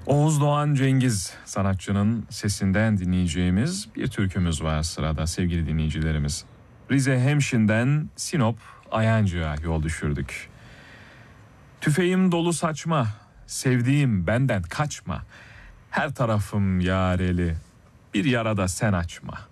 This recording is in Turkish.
Oğuz Doğan Cengiz sanatçının sesinden dinleyeceğimiz bir türkümüz var sırada sevgili dinleyicilerimiz. Rize Hemşin'den Sinop Ayancı'ya yol düşürdük. Tüfeğim dolu saçma, sevdiğim benden kaçma. Her tarafım yareli, bir yarada sen açma.